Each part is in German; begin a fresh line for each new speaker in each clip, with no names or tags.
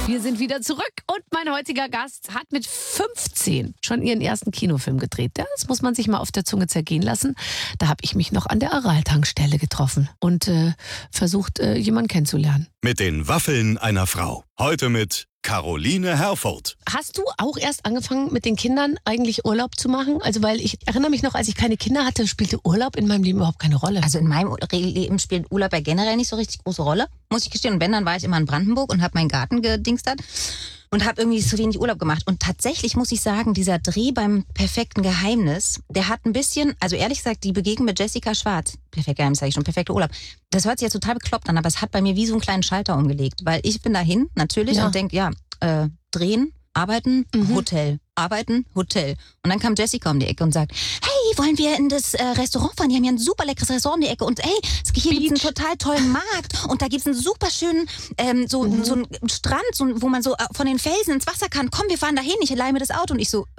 Wir sind wieder zurück und mein heutiger Gast hat mit 15 schon ihren ersten Kinofilm gedreht. Das muss man sich mal auf der Zunge zergehen lassen. Da habe ich mich noch an der Aral-Tankstelle getroffen und versucht, jemanden kennenzulernen.
Mit den Waffeln einer Frau. Heute mit Caroline Herfurth.
Hast du auch erst angefangen, mit den Kindern eigentlich Urlaub zu machen? Also, weil ich erinnere mich noch, als ich keine Kinder hatte, spielte Urlaub in meinem Leben überhaupt keine Rolle.
Also in meinem Leben spielt Urlaub ja generell nicht so richtig große Rolle, muss ich gestehen. Und wenn, dann war ich immer in Brandenburg und habe meinen Garten gedingstert und habe irgendwie zu wenig Urlaub gemacht. Und tatsächlich muss ich sagen, dieser Dreh beim Perfekten Geheimnis, der hat ein bisschen, also ehrlich gesagt, die Begegnung mit Jessica Schwarz, Perfekter Geheimnis sage ich schon, perfekter Urlaub, das hört sich jetzt total bekloppt an, aber es hat bei mir wie so einen kleinen Schalter umgelegt. Weil ich bin dahin, natürlich, und denke, drehen, arbeiten, Hotel. Arbeiten, Hotel. Und dann kam Jessica um die Ecke und sagt, hey, wollen wir in das Restaurant fahren? Die haben hier ein super leckeres Restaurant um die Ecke. Und hey, hier gibt es einen total tollen Markt. Und da gibt es einen super schönen, so einen Strand, wo man so von den Felsen ins Wasser kann. Komm, wir fahren dahin, ich leihe mir das Auto. Und ich so,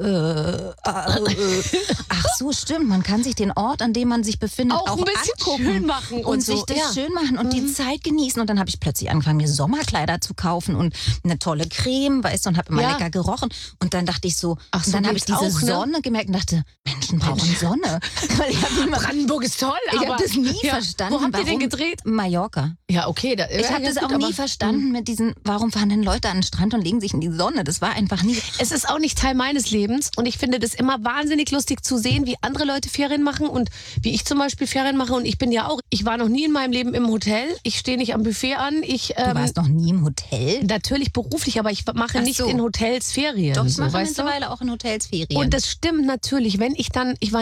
ach so, stimmt. Man kann sich den Ort, an dem man sich befindet, auch
ein bisschen
angucken.
schön machen.
Und sich das schön machen und die Zeit genießen. Und dann habe ich plötzlich angefangen, mir Sommerkleider zu kaufen und eine tolle Creme, weißt du, und habe immer lecker gerochen. Und dann dachte ich so, und dann habe ich diese Sonne gemerkt und dachte, Menschen brauchen Sonne. Weil
Brandenburg ist toll, aber...
Ich habe das nie verstanden.
Wo habt ihr denn gedreht?
Mallorca.
Ja, okay.
Ich habe das auch nie verstanden mit diesen, warum fahren denn Leute an den Strand und legen sich in die Sonne? Das war einfach nie...
Es ist auch nicht Teil meines Lebens und ich finde das immer wahnsinnig lustig zu sehen, wie andere Leute Ferien machen und wie ich zum Beispiel Ferien mache. Und ich bin ja auch, ich war noch nie in meinem Leben im Hotel. Ich stehe nicht am Buffet an.
Du warst noch nie im Hotel?
Natürlich beruflich, aber ich mache nicht in Hotels Ferien.
Doch, ich mache mittlerweile auch in Hotels Ferien.
Und das stimmt natürlich, wenn ich war